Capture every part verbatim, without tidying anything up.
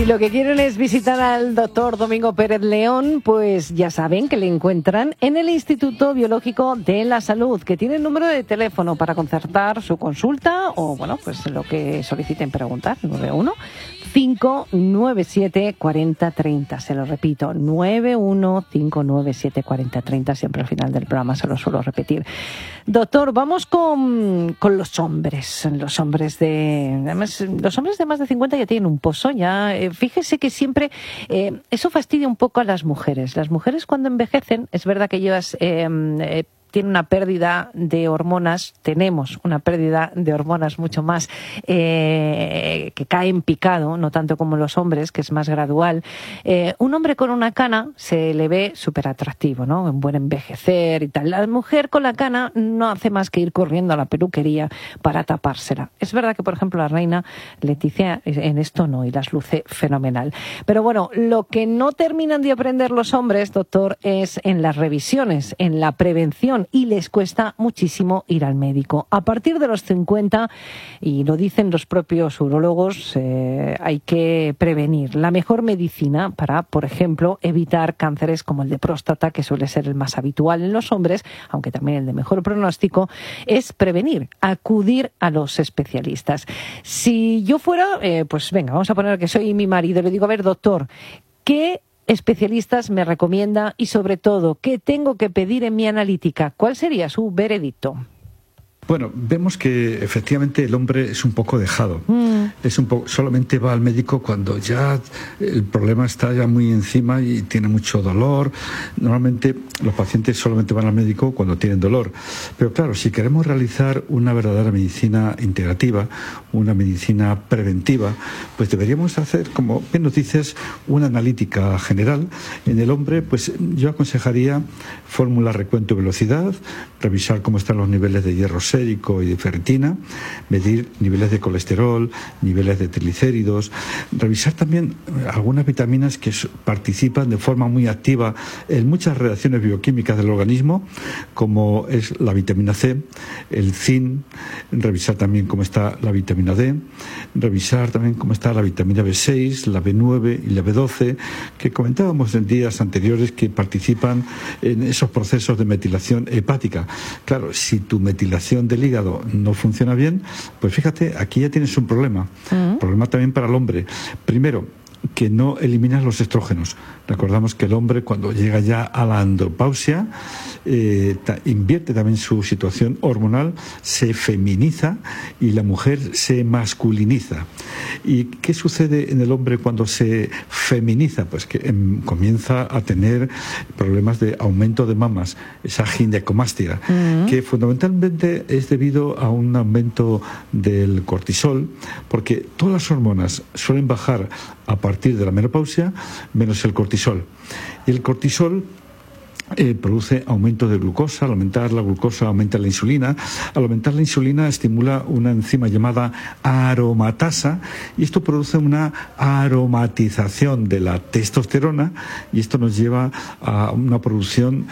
Si lo que quieren es visitar al doctor Domingo Pérez León, pues ya saben que le encuentran en el Instituto Biológico de la Salud, que tiene el número de teléfono para concertar su consulta o, bueno, pues lo que soliciten preguntar, nueve uno cinco nueve siete cuatro cero tres cero. Se lo repito, nueve uno cinco nueve siete cuatro cero tres cero. Siempre al final del programa se lo suelo repetir. Doctor, vamos con, con los hombres. Los hombres de además, los hombres de más de cincuenta ya tienen un pozo. Ya, eh, fíjese que siempre eh, eso fastidia un poco a las mujeres. Las mujeres cuando envejecen, es verdad que llevas... Eh, eh, tiene una pérdida de hormonas, tenemos una pérdida de hormonas mucho más eh, que cae en picado, no tanto como los hombres, que es más gradual. Eh, un hombre con una cana se le ve súper atractivo, ¿no? En buen envejecer y tal. La mujer con la cana no hace más que ir corriendo a la peluquería para tapársela. Es verdad que, por ejemplo, la reina Leticia en esto no, y las luce fenomenal. Pero bueno, lo que no terminan de aprender los hombres, doctor, es en las revisiones, en la prevención, y les cuesta muchísimo ir al médico. A partir de los cincuenta, y lo dicen los propios urólogos, eh, hay que prevenir. La mejor medicina para, por ejemplo, evitar cánceres como el de próstata, que suele ser el más habitual en los hombres, aunque también el de mejor pronóstico, es prevenir, acudir a los especialistas. Si yo fuera, eh, pues venga, vamos a poner que soy mi marido, le digo, a ver, doctor, ¿qué especialistas me recomienda y, sobre todo, qué tengo que pedir en mi analítica? ¿Cuál sería su veredicto? Bueno, vemos que efectivamente el hombre es un poco dejado. Mm. Es un poco, solamente va al médico cuando ya el problema está ya muy encima y tiene mucho dolor. Normalmente los pacientes solamente van al médico cuando tienen dolor. Pero claro, si queremos realizar una verdadera medicina integrativa, una medicina preventiva, pues deberíamos hacer, como bien nos dices, una analítica general. En el hombre, pues yo aconsejaría fórmula recuento de velocidad, revisar cómo están los niveles de hierro sérico y de ferritina, medir niveles de colesterol, niveles de triglicéridos, revisar también algunas vitaminas que participan de forma muy activa en muchas reacciones bioquímicas del organismo, como es la vitamina C, el zinc, revisar también cómo está la vitamina D, revisar también cómo está la vitamina B seis, la B nueve y la B doce, que comentábamos en días anteriores que participan en esos procesos de metilación hepática. Claro, si tu metilación del hígado no funciona bien, pues fíjate, aquí ya tienes un problema. Uh-huh. Problema también para el hombre. Primero, que no eliminas los estrógenos. Recordamos que el hombre, cuando llega ya a la andropausia, eh, ta, invierte también su situación hormonal, se feminiza y la mujer se masculiniza. ¿Y qué sucede en el hombre cuando se feminiza? Pues que em, comienza a tener problemas de aumento de mamas, esa ginecomastia, uh-huh. que fundamentalmente es debido a un aumento del cortisol, porque todas las hormonas suelen bajar a partir de la menopausia, menos el cortisol. Y el cortisol Eh, produce aumento de glucosa. Al aumentar la glucosa aumenta la insulina. Al aumentar la insulina estimula una enzima llamada aromatasa y esto produce una aromatización de la testosterona y esto nos lleva a una producción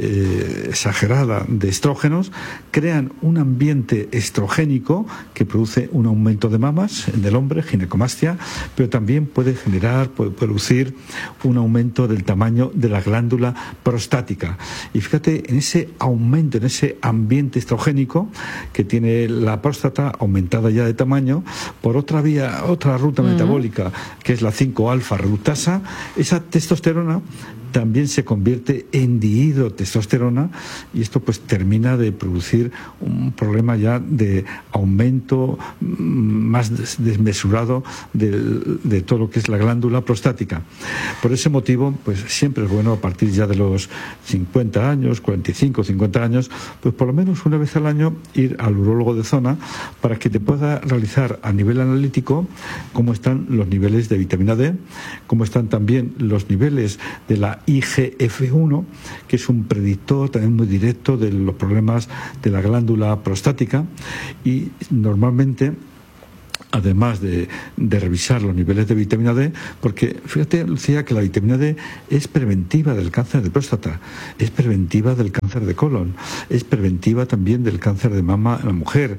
eh, exagerada de estrógenos. Crean un ambiente estrogénico que produce un aumento de mamas en el hombre, ginecomastia, pero también puede generar, puede producir un aumento del tamaño de la glándula prostática. Y fíjate en ese aumento, en ese ambiente estrogénico que tiene la próstata aumentada ya de tamaño por otra vía, otra ruta uh-huh. metabólica, que es la cinco alfa reductasa, esa testosterona también se convierte en dihidrotestosterona y esto pues termina de producir un problema ya de aumento más desmesurado de, de todo lo que es la glándula prostática. Por ese motivo, pues siempre es bueno a partir ya de los cincuenta años, cuarenta y cinco, cincuenta años, pues por lo menos una vez al año ir al urólogo de zona para que te pueda realizar a nivel analítico cómo están los niveles de vitamina D, cómo están también los niveles de la I G F uno, que es un predictor también muy directo de los problemas de la glándula prostática y normalmente, además de, de revisar los niveles de vitamina D, porque fíjate, Lucía, que la vitamina D es preventiva del cáncer de próstata, es preventiva del cáncer de colon, es preventiva también del cáncer de mama en la mujer.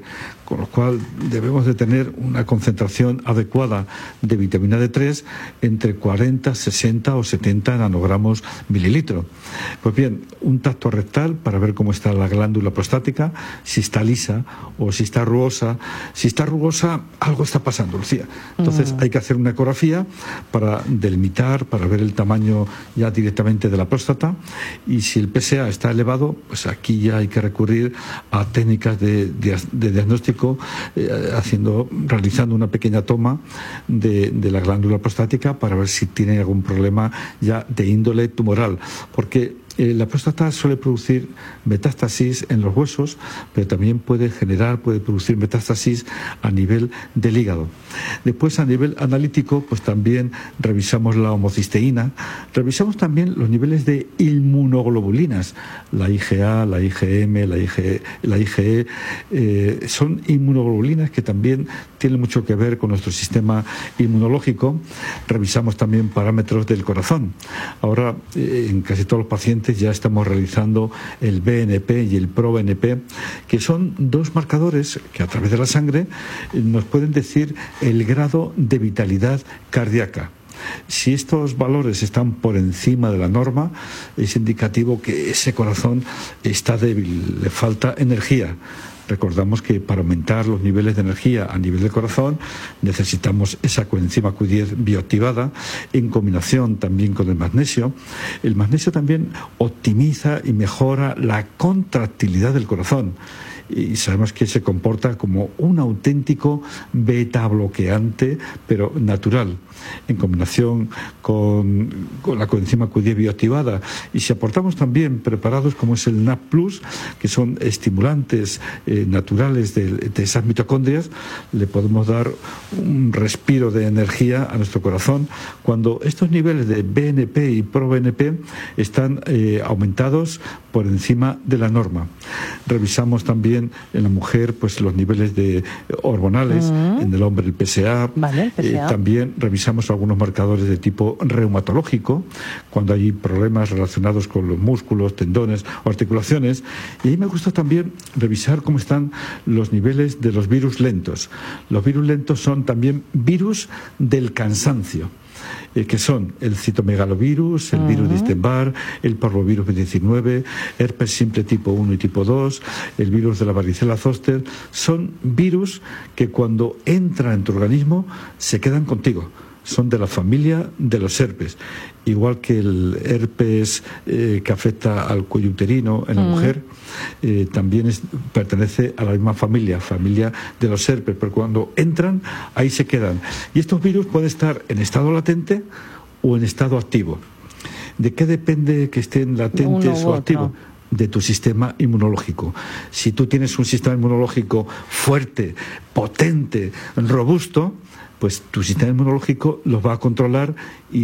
con lo cual debemos de tener una concentración adecuada de vitamina D tres entre cuarenta, sesenta o setenta nanogramos mililitro. Pues bien, un tacto rectal para ver cómo está la glándula prostática, si está lisa o si está rugosa. Si está rugosa, algo está pasando, Lucía. Entonces hay que hacer una ecografía para delimitar, para ver el tamaño ya directamente de la próstata, y si el P S A está elevado, pues aquí ya hay que recurrir a técnicas de, de, de diagnóstico, eh, haciendo, realizando una pequeña toma de, de la glándula prostática para ver si tiene algún problema ya de índole tumoral, porque Eh, la próstata suele producir metástasis en los huesos, pero también puede generar, puede producir metástasis a nivel del hígado. Después, a nivel analítico, pues también revisamos la homocisteína, revisamos también los niveles de inmunoglobulinas, la I G A, la I G M, la I G, la I G E, eh, son inmunoglobulinas que también tienen mucho que ver con nuestro sistema inmunológico. Revisamos también parámetros del corazón. Ahora, eh, en casi todos los pacientes ya estamos realizando el B N P y el Pro B N P, que son dos marcadores que a través de la sangre nos pueden decir el grado de vitalidad cardíaca. Si estos valores están por encima de la norma, es indicativo que ese corazón está débil, le falta energía. Recordamos que para aumentar los niveles de energía a nivel del corazón necesitamos esa coenzima Q diez bioactivada en combinación también con el magnesio. El magnesio también optimiza y mejora la contractilidad del corazón, y sabemos que se comporta como un auténtico beta bloqueante, pero natural, en combinación con, con la coenzima Q diez bioactivada. Y si aportamos también preparados como es el N A P plus, que son estimulantes eh, naturales de, de esas mitocondrias, le podemos dar un respiro de energía a nuestro corazón cuando estos niveles de B N P y Pro B N P están eh, aumentados por encima de la norma. Revisamos también en la mujer pues los niveles de hormonales, uh-huh. en el hombre el P S A, vale, el P S A. Eh, también revisamos algunos marcadores de tipo reumatológico, cuando hay problemas relacionados con los músculos, tendones o articulaciones, y ahí me gusta también revisar cómo están los niveles de los virus lentos. Los virus lentos son también virus del cansancio, Eh, que son el citomegalovirus, el uh-huh. virus de Epstein-Barr, el parvovirus B diecinueve, herpes simple tipo uno y tipo dos, el virus de la varicela zoster. Son virus que cuando entran en tu organismo se quedan contigo. Son de la familia de los herpes, igual que el herpes eh, que afecta al cuello uterino en la mm. mujer, eh, también es, pertenece a la misma familia, familia de los herpes, pero cuando entran, ahí se quedan. Y estos virus pueden estar en estado latente o en estado activo. ¿De qué depende que estén latentes o activos? De tu sistema inmunológico. Si tú tienes un sistema inmunológico fuerte, potente, robusto, pues tu sistema inmunológico los va a controlar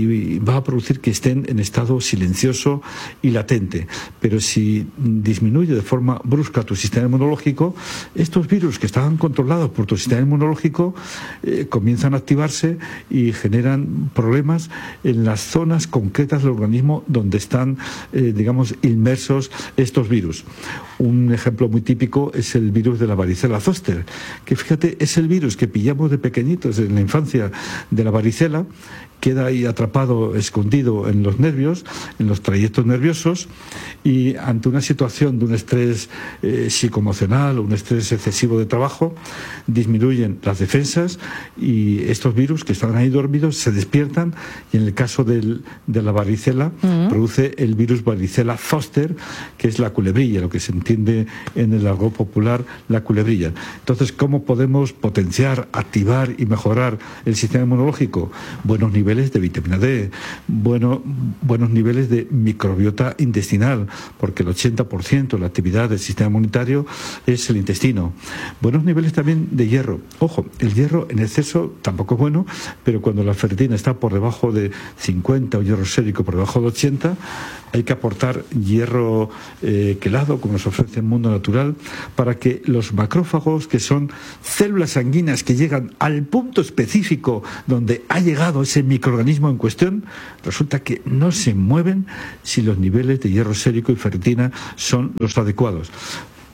y va a producir que estén en estado silencioso y latente. Pero si disminuye de forma brusca tu sistema inmunológico, estos virus que estaban controlados por tu sistema inmunológico eh, comienzan a activarse y generan problemas en las zonas concretas del organismo donde están, eh, digamos, inmersos estos virus. Un ejemplo muy típico es el virus de la varicela zoster, que fíjate, es el virus que pillamos de pequeñitos en la infancia de la varicela, queda ahí atrapado, escondido en los nervios, en los trayectos nerviosos, y ante una situación de un estrés eh, psicoemocional o un estrés excesivo de trabajo, disminuyen las defensas y estos virus que estaban ahí dormidos se despiertan, y en el caso del, de la varicela uh-huh. produce el virus varicela zoster, que es la culebrilla, lo que se entiende en el argot popular, la culebrilla. Entonces, ¿cómo podemos potenciar, activar y mejorar el sistema inmunológico? Buenos niveles niveles de vitamina D, bueno, buenos niveles de microbiota intestinal, porque el ochenta por ciento de la actividad del sistema inmunitario es el intestino. Buenos niveles también de hierro. Ojo, el hierro en exceso tampoco es bueno, pero cuando la ferritina está por debajo de cincuenta o hierro sérico por debajo de ochenta, hay que aportar hierro eh, quelado, como nos ofrece el mundo natural, para que los macrófagos, que son células sanguíneas que llegan al punto específico donde ha llegado ese microorganismo en cuestión, resulta que no se mueven si los niveles de hierro sérico y ferritina son los adecuados.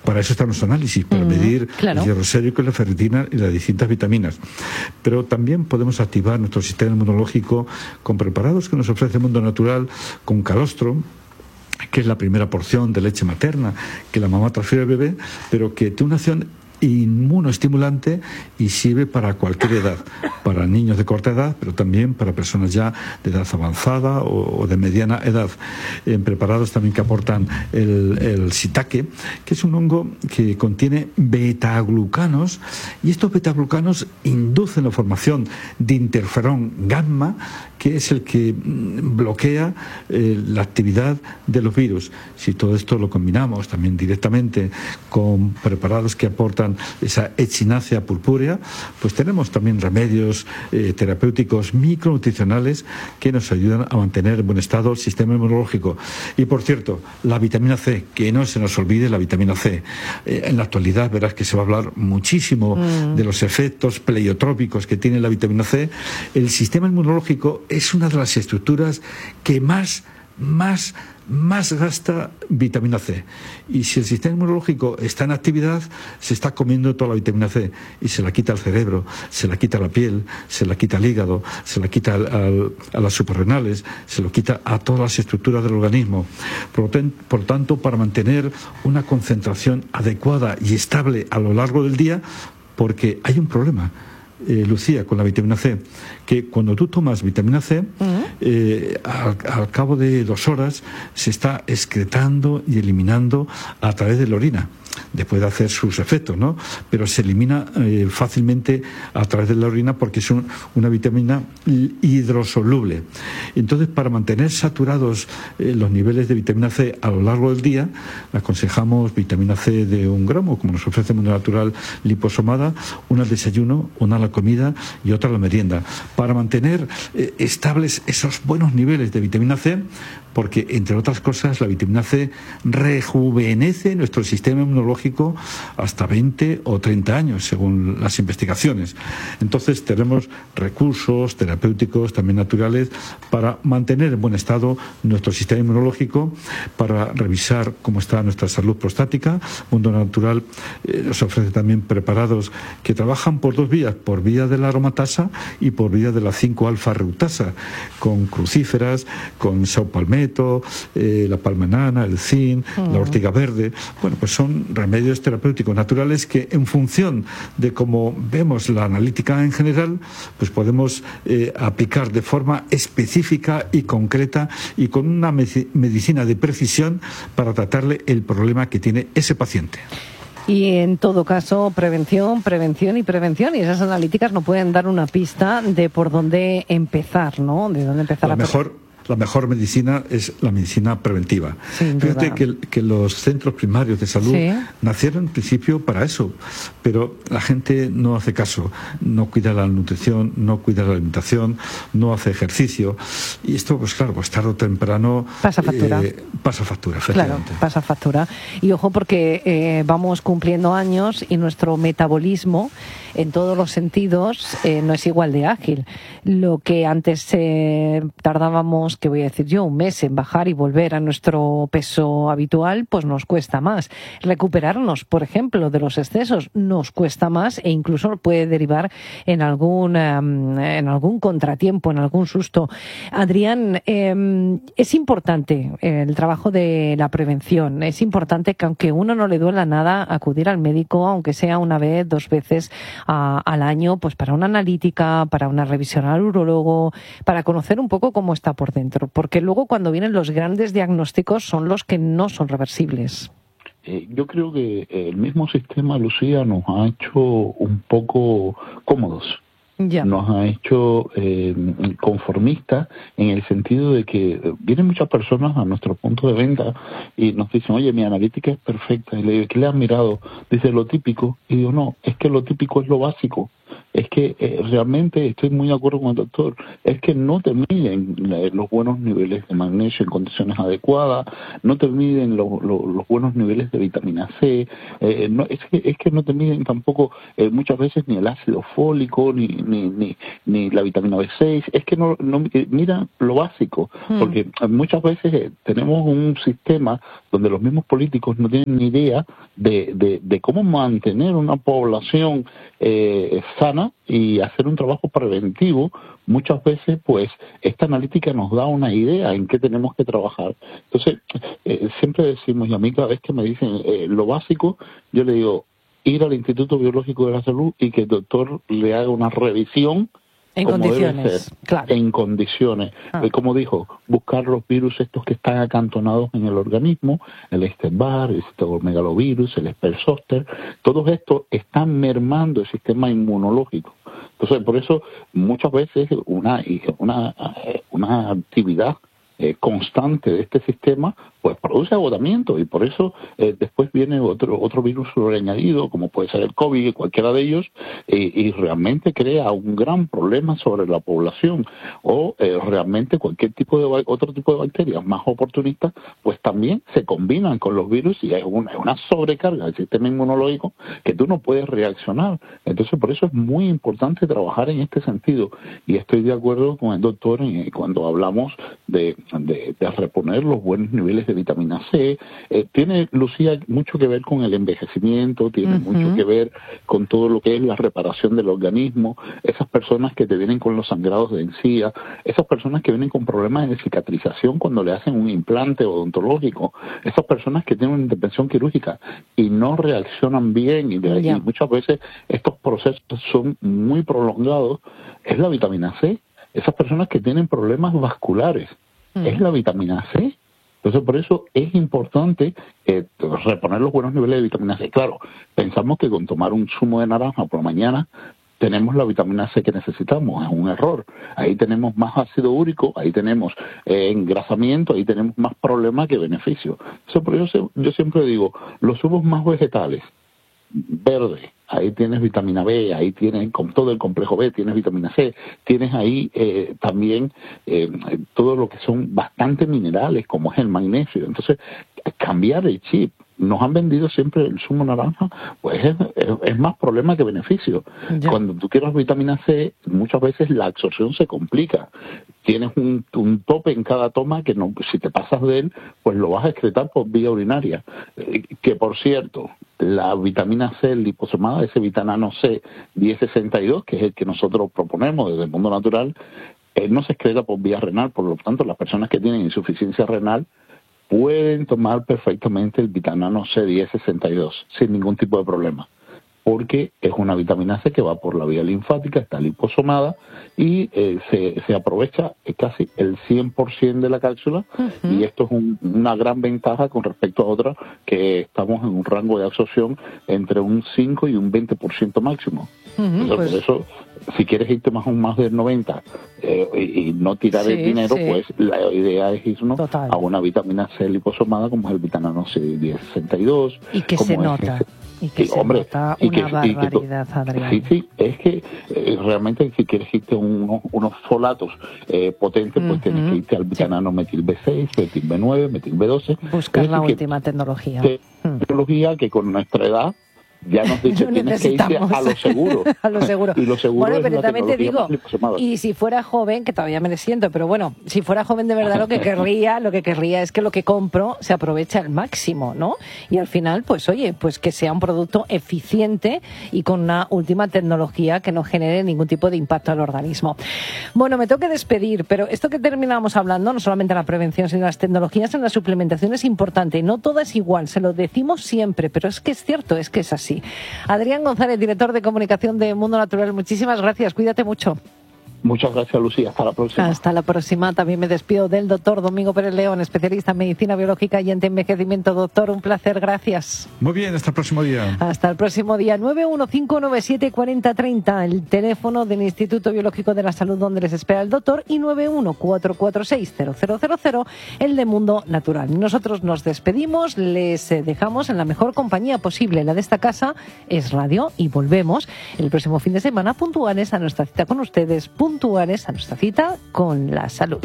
Para eso están los análisis, para mm, medir claro. el hierro sérico, la ferritina y las distintas vitaminas. Pero también podemos activar nuestro sistema inmunológico con preparados que nos ofrece el mundo natural, con calostro, que es la primera porción de leche materna que la mamá transfiere al bebé, pero que tiene una acción inmunoestimulante y sirve para cualquier edad, para niños de corta edad, pero también para personas ya de edad avanzada o, o de mediana edad. En preparados también que aportan el, el shiitake, que es un hongo que contiene betaglucanos, y estos betaglucanos inducen la formación de interferón gamma, que es el que bloquea eh, la actividad de los virus. Si todo esto lo combinamos también directamente con preparados que aportan esa echinacea purpúrea, pues tenemos también remedios eh, terapéuticos micronutricionales que nos ayudan a mantener en buen estado el sistema inmunológico. Y por cierto, la vitamina C, que no se nos olvide la vitamina C. Eh, en la actualidad verás que se va a hablar muchísimo mm. de los efectos pleiotrópicos que tiene la vitamina C. El sistema inmunológico es una de las estructuras que más, más, más gasta vitamina C. Y si el sistema inmunológico está en actividad, se está comiendo toda la vitamina C y se la quita al cerebro, se la quita a la piel, se la quita al hígado, se la quita al, al, a las suprarrenales, se lo quita a todas las estructuras del organismo. Por, por tanto, para mantener una concentración adecuada y estable a lo largo del día, porque hay un problema. Eh, Lucía, con la vitamina C, que cuando tú tomas vitamina C, uh-huh. eh, al, al cabo de dos horas se está excretando y eliminando a través de la orina, después de hacer sus efectos, ¿no? Pero se elimina eh, fácilmente a través de la orina porque es un, una vitamina hidrosoluble. Entonces, para mantener saturados eh, los niveles de vitamina C a lo largo del día, aconsejamos vitamina C de un gramo, como nos ofrece el mundo natural liposomada, una al desayuno, una a la comida y otra a la merienda, para mantener eh, estables esos buenos niveles de vitamina C, porque, entre otras cosas, la vitamina C rejuvenece nuestro sistema inmunológico hasta veinte o treinta años, según las investigaciones. Entonces, tenemos recursos terapéuticos, también naturales, para mantener en buen estado nuestro sistema inmunológico, para revisar cómo está nuestra salud prostática. Mundo Natural eh, nos ofrece también preparados que trabajan por dos vías, por vía de la aromatasa y por vía de la cinco alfa reutasa, con crucíferas, con saupalmet, Eh, la palmenana, el zinc, mm. la ortiga verde. Bueno, pues son remedios terapéuticos naturales que, en función de cómo vemos la analítica en general, pues podemos eh, aplicar de forma específica y concreta y con una me- medicina de precisión para tratarle el problema que tiene ese paciente. Y en todo caso, prevención, prevención y prevención. Y esas analíticas no pueden dar una pista de por dónde empezar, ¿no? De dónde empezar la a mejor pre- La mejor medicina es la medicina preventiva. Fíjate que, que los centros primarios de salud sí. nacieron en principio para eso, pero la gente no hace caso, no cuida la nutrición, no cuida la alimentación, no hace ejercicio, y esto, pues claro, pues tarde o temprano pasa factura. Eh, pasa factura, efectivamente. Claro, pasa factura. Y ojo, porque eh, vamos cumpliendo años y nuestro metabolismo, en todos los sentidos, eh, no es igual de ágil. Lo que antes eh, tardábamos, que voy a decir yo, un mes en bajar y volver a nuestro peso habitual, pues nos cuesta más. Recuperarnos, por ejemplo, de los excesos nos cuesta más e incluso puede derivar en algún um, en algún contratiempo, en algún susto. Adrián, eh, es importante el trabajo de la prevención. Es importante que, aunque uno no le duela nada, acudir al médico, aunque sea una vez, dos veces a, al año, pues para una analítica, para una revisión al urólogo, para conocer un poco cómo está por dentro. Porque luego, cuando vienen los grandes diagnósticos, son los que no son reversibles. Eh, yo creo que el mismo sistema, Lucía, nos ha hecho un poco cómodos. Ya. Nos ha hecho eh, conformistas, en el sentido de que vienen muchas personas a nuestro punto de venta y nos dicen: oye, mi analítica es perfecta. Y le digo: ¿qué le has mirado? Dice: lo típico. Y digo: no, es que lo típico es lo básico. es que eh, realmente estoy muy de acuerdo con el doctor, es que no te miden los buenos niveles de magnesio en condiciones adecuadas, no te miden lo, lo, los buenos niveles de vitamina C, eh, no, es, que, es que no te miden tampoco eh, muchas veces ni el ácido fólico, ni, ni, ni, ni la vitamina B seis, es que no, no mira lo básico, mm. porque muchas veces eh, tenemos un sistema donde los mismos políticos no tienen ni idea de, de, de cómo mantener una población eh, sana y hacer un trabajo preventivo. Muchas veces, pues, esta analítica nos da una idea en qué tenemos que trabajar. Entonces, eh, siempre decimos, y a mí cada vez que me dicen eh, lo básico, yo le digo, ir al Instituto Biológico de la Salud y que el doctor le haga una revisión en como condiciones, debe ser, claro. En condiciones. Ah. Eh, como dijo, buscar los virus estos que están acantonados en el organismo, el Epstein-Barr, el citomegalovirus, el Sperr-Zoster, todos estos están mermando el sistema inmunológico. Entonces, por eso muchas veces una, una, una actividad eh, constante de este sistema pues produce agotamiento, y por eso eh, después viene otro otro virus añadido, como puede ser el COVID, cualquiera de ellos, eh, y realmente crea un gran problema sobre la población, o eh, realmente cualquier tipo de otro tipo de bacterias más oportunistas, pues también se combinan con los virus y hay una, una sobrecarga del sistema inmunológico que tú no puedes reaccionar. Entonces, por eso es muy importante trabajar en este sentido, y estoy de acuerdo con el doctor en, cuando hablamos de, de, de reponer los buenos niveles de vitamina C. Eh, tiene, Lucía, mucho que ver con el envejecimiento, tiene uh-huh. mucho que ver con todo lo que es la reparación del organismo, esas personas que te vienen con los sangrados de encía, esas personas que vienen con problemas de cicatrización cuando le hacen un implante odontológico, esas personas que tienen una intervención quirúrgica y no reaccionan bien, y, de, yeah. y muchas veces estos procesos son muy prolongados, es la vitamina C. Esas personas que tienen problemas vasculares, uh-huh. es la vitamina C. Entonces, por eso es importante eh, reponer los buenos niveles de vitamina C. Claro, pensamos que con tomar un zumo de naranja por la mañana tenemos la vitamina C que necesitamos. Es un error. Ahí tenemos más ácido úrico, ahí tenemos eh, engrasamiento, ahí tenemos más problema que beneficio. Entonces, por eso yo siempre digo, los zumos más vegetales, verde, ahí tienes vitamina B, ahí tienes con todo el complejo B, tienes vitamina C, tienes ahí eh, también eh, todo lo que son bastante minerales, como es el magnesio. Entonces, cambiar el chip. Nos han vendido siempre el zumo naranja, pues es, es, es más problema que beneficio. Ya. Cuando tú quieres vitamina C, muchas veces la absorción se complica. Tienes un, un tope en cada toma que no, si te pasas de él, pues lo vas a excretar por vía urinaria. Eh, que por cierto, la vitamina C liposomada, ese vitanano C diez sesenta y dos, que es el que nosotros proponemos desde el mundo natural, eh, no se excreta por vía renal. Por lo tanto, las personas que tienen insuficiencia renal pueden tomar perfectamente el vitanano C diez sesenta y dos sin ningún tipo de problema, porque es una vitamina C que va por la vía linfática, está liposomada y eh, se, se aprovecha casi el cien por ciento de la cápsula, uh-huh. y esto es un, una gran ventaja con respecto a otras que estamos en un rango de absorción entre un cinco y un veinte por ciento máximo. Uh-huh, Entonces, pues... Por eso, si quieres irte más un más del noventa eh, y, y no tirar sí, el dinero, sí. pues la idea es irnos Total. a una vitamina C liposomada como es el vitanano C diez sesenta y dos. Y que se nota. Ese, y que sí, se hombre, nota y una que, barbaridad, y que, Adrián. Sí, sí, es que eh, realmente si quieres irte unos, unos folatos eh, potentes, pues uh-huh. tienes que irte al vitanano sí. metil B seis, metil B nueve, metil B doce. Buscar la última que, tecnología. Tecnología uh-huh. que con nuestra edad ya nos dice, tienes que irte a lo seguro. a lo seguro. Y lo seguro bueno, es pero la también te digo, liposomada. Y si fuera joven, que todavía me le siento, pero bueno, si fuera joven de verdad, lo que querría, lo que querría es que lo que compro se aproveche al máximo, ¿no? Y al final, pues oye, pues que sea un producto eficiente y con una última tecnología que no genere ningún tipo de impacto al organismo. Bueno, me tengo que despedir, pero esto que terminamos hablando, no solamente la prevención, sino las tecnologías en la suplementación es importante. No todo es igual, se lo decimos siempre, pero es que es cierto, es que es así. Adrián González, director de comunicación de Mundo Natural, muchísimas gracias, cuídate mucho. Muchas gracias, Lucía. Hasta la próxima. Hasta la próxima. También me despido del doctor Domingo Pérez León, especialista en medicina biológica y antienvejecimiento. Doctor, un placer. Gracias. Muy bien, hasta el próximo día. Hasta el próximo día. nueve uno cinco nueve siete cuatro cero tres cero, el teléfono del Instituto Biológico de la Salud donde les espera el doctor, y nueve uno cuatro cuatro seis cero cero cero cero, el de Mundo Natural. Nosotros nos despedimos, les dejamos en la mejor compañía posible. La de esta casa es radio, y volvemos el próximo fin de semana puntuales a nuestra cita con ustedes, puntuales a nuestra cita con la salud.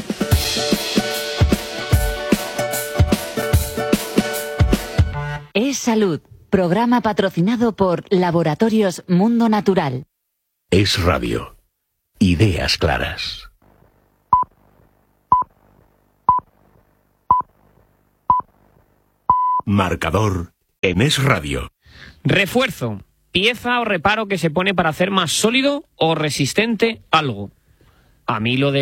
Es Salud, programa patrocinado por Laboratorios Mundo Natural. Es Radio. Ideas claras. Marcador en Es Radio. Refuerzo. Pieza o reparo que se pone para hacer más sólido o resistente algo. A mí lo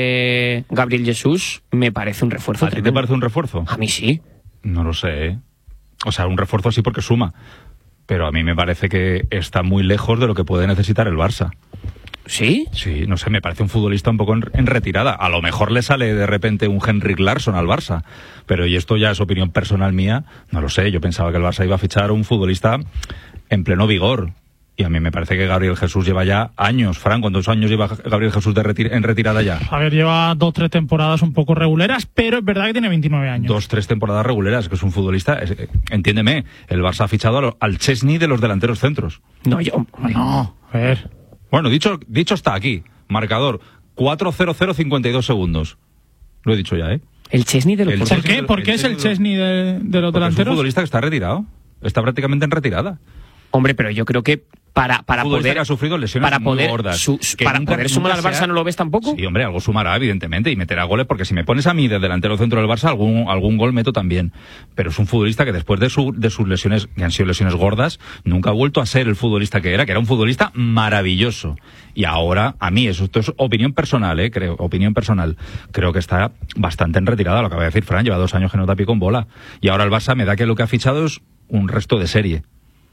de Gabriel Jesús me parece un refuerzo. ¿A ti te parece un refuerzo? A mí sí. No lo sé, ¿eh? O sea, un refuerzo sí porque suma. Pero a mí me parece que está muy lejos de lo que puede necesitar el Barça. ¿Sí? Sí, no sé, me parece un futbolista un poco en, en retirada. A lo mejor le sale de repente un Henrik Larsson al Barça. Pero, y esto ya es opinión personal mía, no lo sé. Yo pensaba que el Barça iba a fichar un futbolista en pleno vigor. Y a mí me parece que Gabriel Jesús lleva ya años. Fran, ¿cuántos años lleva Gabriel Jesús de retir- en retirada ya? A ver, lleva dos, tres temporadas un poco reguleras, pero es verdad que tiene veintinueve años. Dos, tres temporadas reguleras, que es un futbolista. Es, entiéndeme, el Barça ha fichado al, al Chesney de los delanteros centros. No, yo... No, a ver. Bueno, dicho, dicho está aquí. Marcador, cuatro cero cero cincuenta y dos segundos. Lo he dicho ya, ¿eh? El Chesney de los... El ¿Por Chesney qué? de- ¿Por el qué es el Chesney Chesney de, de los Porque es un delanteros? futbolista que está retirado. Está prácticamente en retirada. Hombre, pero yo creo que para, para Un futbolista poder... que ha sufrido lesiones para muy poder, gordas. su- su- Que para nunca- poder sumar nunca al Barça, se ha- ¿no lo ves tampoco? Sí, hombre, algo sumará, evidentemente, y meterá goles, porque si me pones a mí de delantero centro del Barça, algún, algún gol meto también. Pero es un futbolista que después de, su, de sus lesiones, que han sido lesiones gordas, nunca ha vuelto a ser el futbolista que era, que era un futbolista maravilloso. Y ahora, a mí, eso esto es opinión personal, eh, creo, opinión personal, creo que está bastante en retirada, lo acaba de decir Fran, lleva dos años que no da pie con bola. Y ahora el Barça me da que lo que ha fichado es un resto de serie.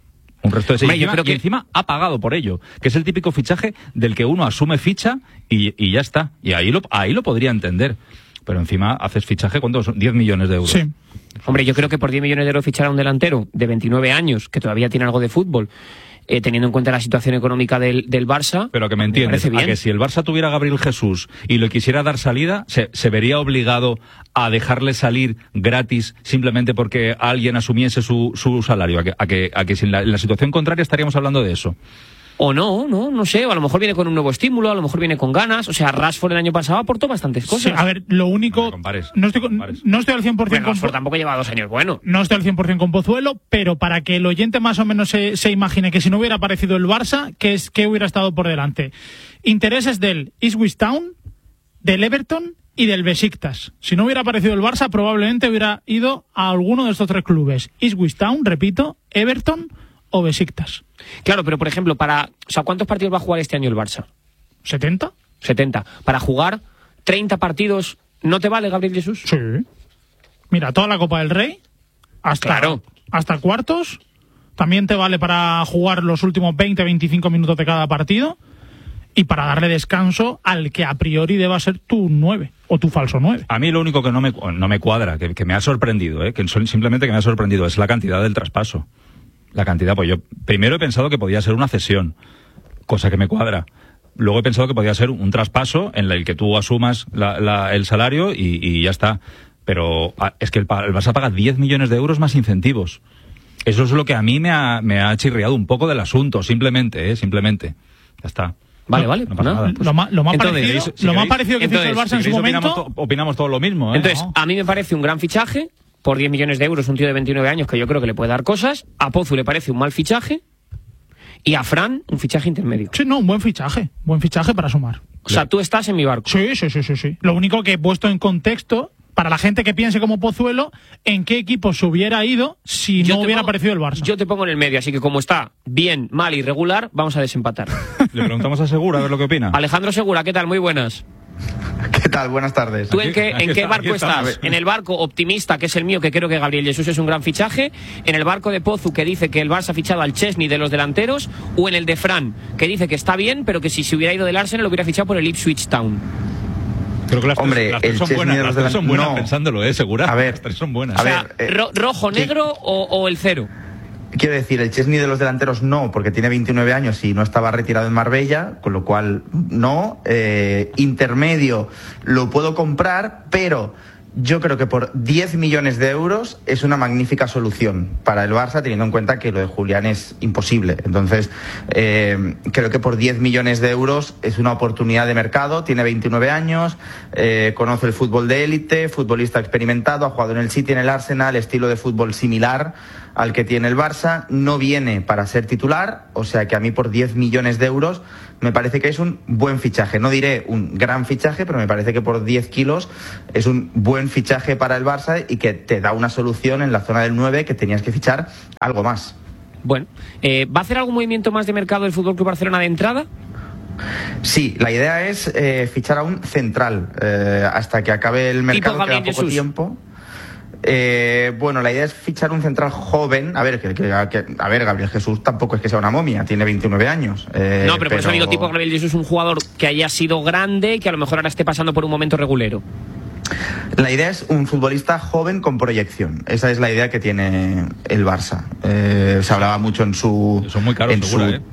Un resto de serie. Hombre, yo Encima- creo que- y encima ha pagado por ello, que es el típico fichaje del que uno asume ficha y, y ya está. Y ahí lo, ahí lo podría entender. Pero encima haces fichaje, ¿cuántos son? diez millones de euros. Sí. Hombre, yo creo que por diez millones de euros fichar a un delantero de veintinueve años, que todavía tiene algo de fútbol, eh, teniendo en cuenta la situación económica del, del Barça... Pero que me entiendes, parece a bien. que si el Barça tuviera a Gabriel Jesús y le quisiera dar salida, se, se vería obligado a dejarle salir gratis simplemente porque alguien asumiese su, su salario. A que, a que, a que si en la, en la situación contraria estaríamos hablando de eso. O no, no, no sé, o a lo mejor viene con un nuevo estímulo, a lo mejor viene con ganas. O sea, Rashford el año pasado aportó bastantes cosas. Sí, a ver, lo único... No me compares, no, estoy, no me con- compares. no estoy al cien por ciento Bueno, con... Rashford tampoco lleva dos años bueno. No estoy al cien por ciento con Pozuelo, pero para que el oyente más o menos se, se imagine que si no hubiera aparecido el Barça, ¿qué, es, qué hubiera estado por delante? Intereses del Ipswich Town, del Everton y del Besiktas. Si no hubiera aparecido el Barça, probablemente hubiera ido a alguno de estos tres clubes. Ipswich Town, repito, Everton o Besiktas. Claro, pero por ejemplo, para... O sea, ¿cuántos partidos va a jugar este año el Barça? ¿setenta? setenta. Para jugar treinta partidos, ¿no te vale Gabriel Jesús? Sí. Mira, toda la Copa del Rey, hasta, Claro. hasta cuartos, también te vale para jugar los últimos veinte a veinticinco minutos de cada partido y para darle descanso al que a priori deba ser tu nueve o tu falso nueve. A mí lo único que no me, no me cuadra, que, que me ha sorprendido, ¿eh? que son- simplemente que me ha sorprendido, es la cantidad del traspaso. La cantidad, pues yo primero he pensado que podía ser una cesión, cosa que me cuadra. Luego he pensado que podía ser un traspaso en el que tú asumas la- la- el salario y, y ya está. Pero ah, es que el, pa- el Barça paga diez millones de euros más incentivos. Eso es lo que a mí me ha, me ha chirriado un poco del asunto, simplemente, ¿eh? Simplemente. Ya está. Vale, No, vale, no pues pasa nada. nada. Lo más, lo más Entonces, parecido, si lo más queréis- parecido que hizo el entonces, Barça en Si su queréis, opinamos, momento... to- opinamos todos lo mismo, ¿eh? Entonces, No. a mí me parece un gran fichaje, por diez millones de euros, un tío de veintinueve años que yo creo que le puede dar cosas. A Pozu le parece un mal fichaje. Y a Fran, un fichaje intermedio. Sí, no, un buen fichaje. Buen fichaje para sumar. O sea, tú estás en mi barco. Sí, sí, sí, sí, sí. Lo único que he puesto en contexto, para la gente que piense como Pozuelo, en qué equipo se hubiera ido si Yo no te hubiera pongo- aparecido el Barça. Yo te pongo en el medio, así que como está bien, mal y regular, vamos a desempatar. Le preguntamos a Segura a ver lo que opina. Alejandro Segura, ¿qué tal? Muy buenas. ¿Qué tal? Buenas tardes. ¿Tú en qué, en qué barco estás? ¿En el barco optimista, que es el mío, que creo que Gabriel Jesús es un gran fichaje? ¿En el barco de Pozu, que dice que el Barça ha fichado al Chesney de los delanteros? ¿O en el de Fran, que dice que está bien, pero que si se hubiera ido del Arsenal lo hubiera fichado por el Ipswich Town? Creo que las Hombre, tres, las tres son buenas, las tres son buenas, no. pensándolo, ¿eh? Segura. A ver, las tres son buenas. A o sea, ver, eh, ro rojo, negro sí. o, o el cero. Quiero decir, el Chesney de los delanteros no, porque tiene veintinueve años y no estaba retirado en Marbella, con lo cual no. Eh, intermedio lo puedo comprar, pero yo creo que por diez millones de euros es una magnífica solución para el Barça, teniendo en cuenta que lo de Julián es imposible. Entonces, eh, creo que por diez millones de euros es una oportunidad de mercado. Tiene veintinueve años, eh, conoce el fútbol de élite, futbolista experimentado, ha jugado en el City, en el Arsenal, estilo de fútbol similar al que tiene el Barça, no viene para ser titular, o sea que a mí por diez millones de euros me parece que es un buen fichaje. No diré un gran fichaje, pero me parece que por diez kilos es un buen fichaje para el Barça y que te da una solución en la zona del nueve, que tenías que fichar algo más. Bueno, eh, ¿va a hacer algún movimiento más de mercado el F C Barcelona de entrada? Sí, la idea es eh, fichar a un central eh, hasta que acabe el mercado, queda poco Jesús. tiempo. Eh, bueno, la idea es fichar un central joven. A ver, que, que, que, a ver, Gabriel Jesús tampoco es que sea una momia, tiene veintinueve años. Eh, no, pero por eso digo, tipo Gabriel Jesús, un jugador que haya sido grande y que a lo mejor ahora esté pasando por un momento regulero. La idea es un futbolista joven con proyección. Esa es la idea que tiene el Barça. Eh, se hablaba mucho en su... Son muy caros, en seguro, su, ¿eh?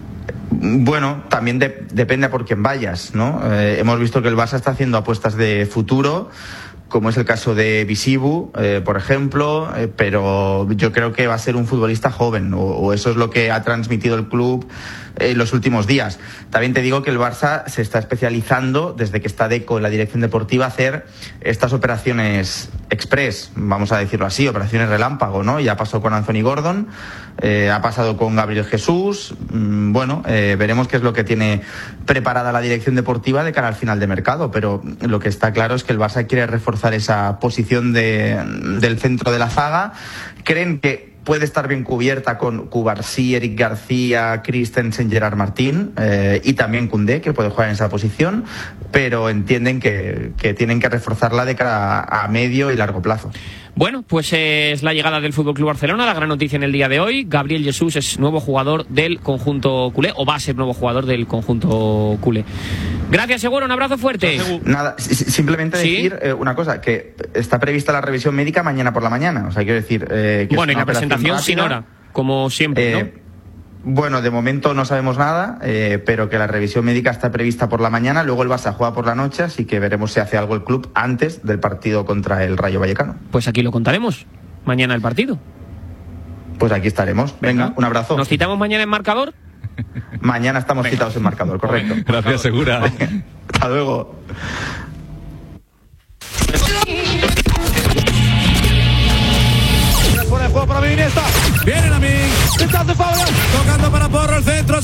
Bueno, también de, depende por quién vayas, ¿no? Eh, hemos visto que el Barça está haciendo apuestas de futuro, como es el caso de Visibu, eh, por ejemplo, eh, pero yo creo que va a ser un futbolista joven, o, o eso es lo que ha transmitido el club en los últimos días. También te digo que el Barça se está especializando, desde que está Deco en la dirección deportiva, a hacer estas operaciones express, vamos a decirlo así, operaciones relámpago, ¿no? Ya pasó con Anthony Gordon, eh, ha pasado con Gabriel Jesús. Mm, bueno, eh, veremos qué es lo que tiene preparada la dirección deportiva de cara al final de mercado, pero lo que está claro es que el Barça quiere reforzar esa posición de, del centro de la zaga. Creen que puede estar bien cubierta con Cubarsí, Eric García, Christensen, Gerard Martín eh, y también Koundé, que puede jugar en esa posición, pero entienden que, que tienen que reforzarla de cara a, a medio y largo plazo. Bueno, pues es la llegada del F C Barcelona, la gran noticia en el día de hoy. Gabriel Jesús es nuevo jugador del conjunto culé, o va a ser nuevo jugador del conjunto culé. Gracias, Seguro, un abrazo fuerte. Nada, simplemente ¿Sí? decir eh, una cosa, que está prevista la revisión médica mañana por la mañana, o sea, quiero decir... Eh, que bueno, y la presentación rápida, sin hora, como siempre, eh, ¿no? Bueno, de momento no sabemos nada, eh, pero que la revisión médica está prevista por la mañana, luego el Barça juega por la noche, así que veremos si hace algo el club antes del partido contra el Rayo Vallecano. Pues aquí lo contaremos, mañana el partido. Pues aquí estaremos. Venga, Venga un abrazo. ¿Nos citamos mañana en marcador? Mañana estamos Venga. citados en marcador, correcto. Gracias, Segura. Hasta luego. Por el juego para Iniesta. Vienen a mí. Tocando para Porro al centro.